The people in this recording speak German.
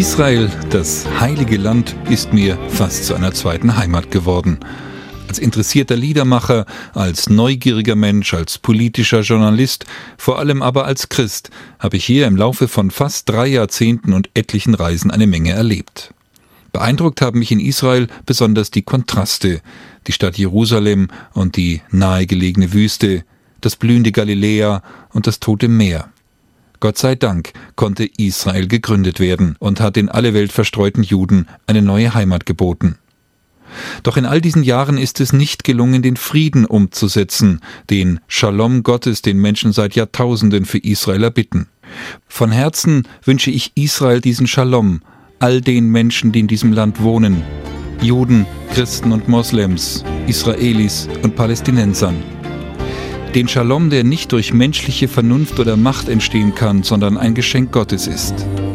Israel, das heilige Land, ist mir fast zu einer zweiten Heimat geworden. Als interessierter Liedermacher, als neugieriger Mensch, als politischer Journalist, vor allem aber als Christ, habe ich hier im Laufe von fast 3 Jahrzehnten und etlichen Reisen eine Menge erlebt. Beeindruckt haben mich in Israel besonders die Kontraste, die Stadt Jerusalem und die nahegelegene Wüste, das blühende Galiläa und das Tote Meer. Gott sei Dank konnte Israel gegründet werden und hat in alle Welt verstreuten Juden eine neue Heimat geboten. Doch in all diesen Jahren ist es nicht gelungen, den Frieden umzusetzen, den Shalom Gottes, den Menschen seit Jahrtausenden für Israel erbitten. Von Herzen wünsche ich Israel diesen Shalom, all den Menschen, die in diesem Land wohnen, Juden, Christen und Moslems, Israelis und Palästinensern. Den Shalom, der nicht durch menschliche Vernunft oder Macht entstehen kann, sondern ein Geschenk Gottes ist.